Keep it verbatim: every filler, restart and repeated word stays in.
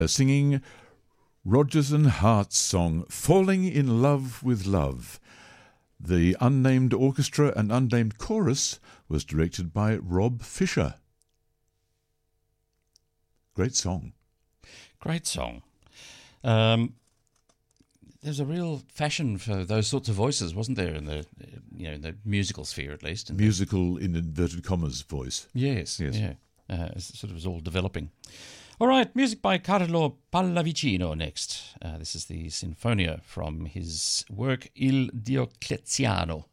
singing Rodgers and Hart's song Falling in Love with Love. The unnamed orchestra and unnamed chorus was directed by Rob Fisher. Great song. Great song. Um, there's a real fashion for those sorts of voices, wasn't there, in the you know in the musical sphere at least? Musical in inverted commas voice. Yes, yes. yeah. Uh, it sort of was all developing. All right, music by Carlo Pallavicino next. Uh, this is the Sinfonia from his work Il Diocleziano.